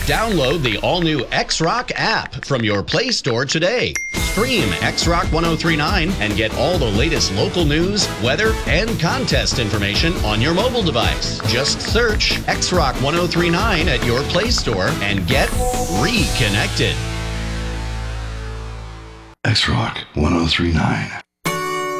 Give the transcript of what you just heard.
Download the all-new X-Rock app from your Play Store today. Stream X-Rock 1039 and get all the latest local news, weather, and contest information on your mobile device. just search X-Rock 1039 at your Play Store and get reconnected. X-Rock 1039.